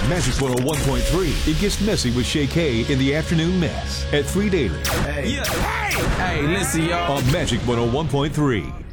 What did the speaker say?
Magic 101.3. It gets messy with Shay K in the afternoon mess at 3 Daily. Hey, listen, y'all. On Magic 101.3.